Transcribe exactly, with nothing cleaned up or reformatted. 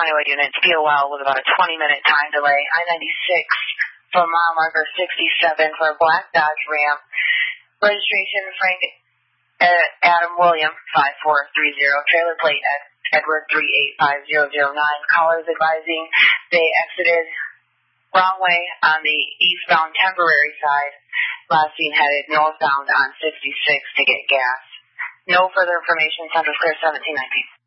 twenty-way units, P O L with about a twenty-minute time delay. I ninety-six from mile marker sixty-seven for Black Dodge Ram. Registration Frank uh, Adam William five four three zero. Trailer plate Ed, Edward three eight five zero zero nine. Callers advising they exited wrong way on the eastbound temporary side. Last seen headed northbound on sixty-six to get gas. No further information. Central Clear seventeen nineteen.